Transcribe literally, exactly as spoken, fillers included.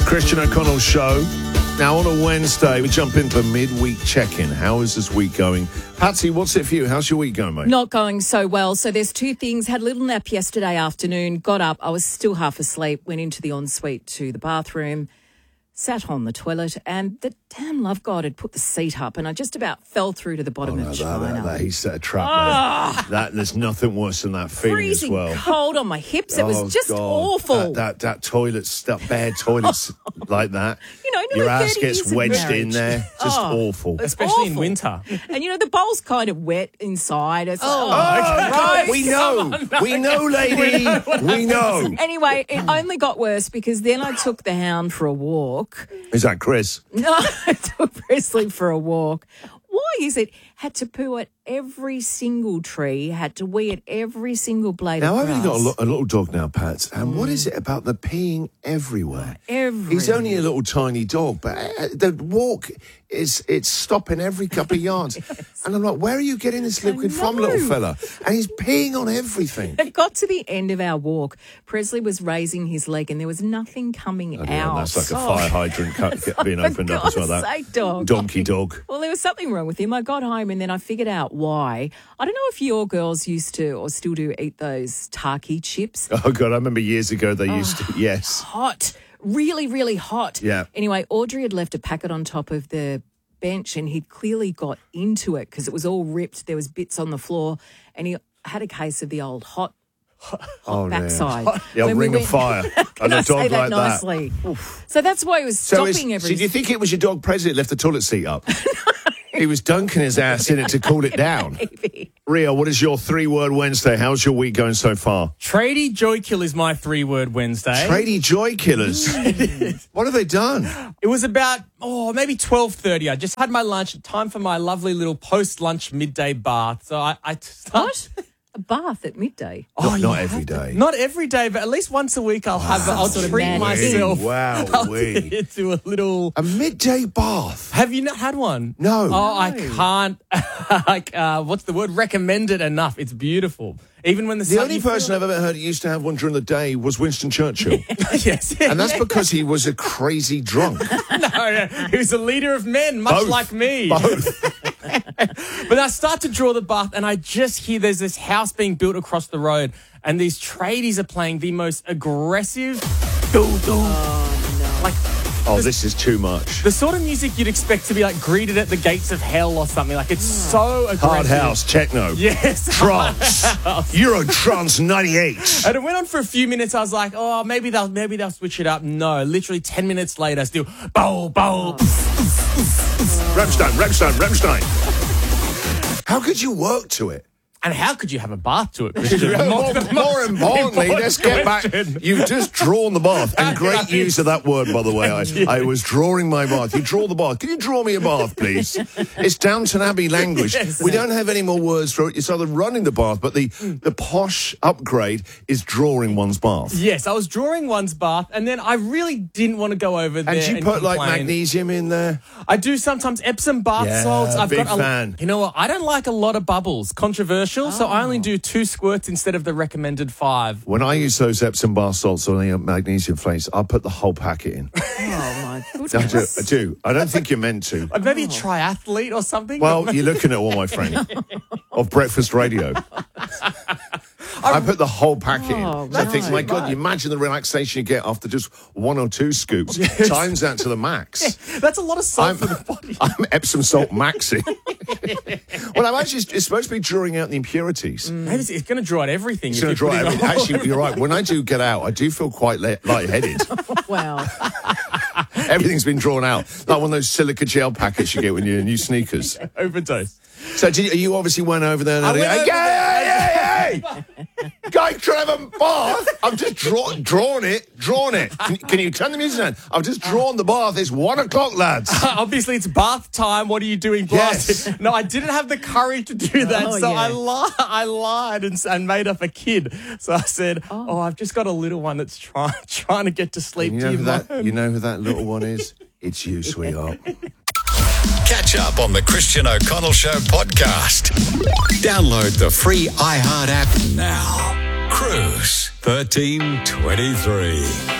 Christian O'Connell Show. Now, on a Wednesday, we jump into the midweek check-in. How is this week going? Patsy, what's it for you? How's your week going, mate? Not going so well. So there's two things. Had a little nap yesterday afternoon, got up. I was still half asleep, went into the ensuite to the bathroom, sat on the toilet, and the damn love god had put the seat up, and I just about fell through to the bottom Oh, of no, the that, china. that, that, he set a trap Ah. there. That, there's nothing worse than that feeling Freezing as well. cold on my hips. It Oh, was just God. awful. That, that, that toilet, that bare toilets like that. You know, nearly your ass thirty gets years of wedged in marriage. there. Just Oh. awful. It's Especially in awful. winter. And, you know, the bowl's kind of wet inside. It's Oh, like, Oh, right. we know. We know, lady. We know. Anyway, it only got worse because then I took the hound for a walk. Is that Chris? No, I took Presley for a walk. Why is it? Had to poo at every single tree, had to wee at every single blade Now, of I've grass. only got a, lo- a little dog now, Pat, and what is it about the peeing everywhere? Everywhere. He's only a little tiny dog, but uh, the walk is it's stopping every couple of yards. And I'm like, where are you getting this liquid from, know. little fella? And he's peeing on everything. It got to the end of our walk. Presley was raising his leg and there was nothing coming Oh, yeah, out. that's like a Oh, fire hydrant cut, being opened up as well. God's That sake, dog. donkey dog. Well, there was something wrong with him. I got home and then I figured out why. I don't know if your girls used to or still do eat those Taki chips. Oh, God, I remember years ago they used to, yes. Hot, really, really hot. Yeah. Anyway, Audrey had left a packet on top of the bench and he'd clearly got into it because it was all ripped. There was bits on the floor and he had a case of the old hot, hot Oh, man. backside. The old When we ring of went- fire. Can And I a say dog that like that. nicely? So that's why he was So, is, stopping so every... do you think it was your dog Presley that left the toilet seat up? He was dunking his ass in it to cool it down. Maybe. Rio, what is your three-word Wednesday? How's your week going so far? Tradie Joy Kill is my three-word Wednesday. Tradie Joy Killers. What have they done? It was about, oh, maybe twelve thirty. I just had my lunch. Time for my lovely little post-lunch midday bath. So I... I What? A bath at midday. Oh, Not, you not have every to- day. Not every day, but at least once a week I'll have. I'll Sort of treat mad myself. Wow, I'll wee. do a little. A midday bath. Have you not had one? No. Oh, I can't. like, uh, what's the word? Recommend it enough. It's beautiful. Even when the, The sun, only you feel- person I've ever heard who used to have one during the day was Winston Churchill. yes, And that's because he was a crazy drunk. no, no, he was a leader of men, much Both. like me. Both. But I start to draw the bath, and I just hear there's this house being built across the road, and these tradies are playing the most aggressive, doo doo, like Oh, this is too much. the sort of music you'd expect to be like greeted at the gates of hell or something. Like it's so aggressive. Hard house, techno. Yes. Trance. Euro Trance ninety-eight. And it went on for a few minutes. I was like, oh, maybe they'll maybe they'll switch it up. No, literally ten minutes later, still bow bow. Rammstein, Rammstein, Rammstein. How could you work to it? And how could you have a bath to it, Christian? more, more importantly, let's get back. question. You've just drawn the bath. And great Yeah. use of that word, by the way. I, I was drawing my bath. You draw the bath. Can you draw me a bath, please? It's Downton Abbey language. Yes. We don't have any more words for it. It's either running the bath, but the, the posh upgrade is drawing one's bath. Yes, I was drawing one's bath, and then I really didn't want to go over there. And do you put like complain. magnesium in there? I do sometimes Epsom bath Yeah, salts. I've big got a, fan. You know what? I don't like a lot of bubbles. Controversial, so I only do two squirts instead of the recommended five. When I use those Epsom bath salts or the magnesium flakes, I put the whole packet in. Oh, my I do. goodness. I do. I don't think you're meant to. Like maybe a triathlete or something. Well, you're looking at one, my friend, of breakfast radio. I put the whole packet in. Oh, I think, right, my God, right. you imagine the relaxation you get after just one or two scoops. Times that to the max. that's a lot of salt I'm, for the body. I'm Epsom salt maxing. Well, I'm actually, it's supposed to be drawing out the impurities. Maybe it's, it's going to draw out everything. It's if going you to draw put it everything. all Actually, you're right. When I do get out, I do feel quite li- lightheaded. Wow. Everything's been drawn out. Like one of those silica gel packets you get when you're in new sneakers. overdose. So did you, you obviously went over there and I went hey, over hey, hey, hey! Guy trying to have a bath. I've just draw, drawn it, drawn it. Can, can you turn the music down? I've just drawn the bath. It's one o'clock, lads. Obviously, it's bath time. What are you doing, blasted? Yes. No, I didn't have the courage to do that, Oh, so yeah. I lied. I lied and, and made up a kid. So I said, "Oh, oh I've just got a little one that's trying trying to get to sleep." You Do know, you who that, mind?" you know who that little one is? It's you, sweetheart. Catch up on the Christian O'Connell Show podcast. Download the free iHeart app now. Cruise thirteen twenty-three.